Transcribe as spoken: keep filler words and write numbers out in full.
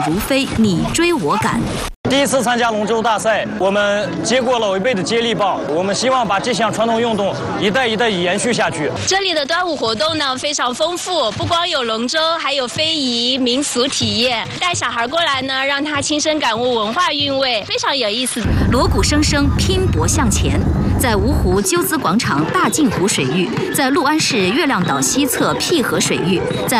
如飞，你追我赶。 第一次参加龙舟大赛，我们接过老一辈的接力棒，我们希望把这项传统运动一代一代延续下去。 这里的端午活动呢非常丰富，不光有龙舟，还有非遗民俗体验。带小孩过来呢，让他亲身感悟文化韵味，非常有意思。 锣鼓声声，拼搏向前。在芜湖鸠兹广场大镜湖水域，在六安市月亮岛西侧辟河水域，在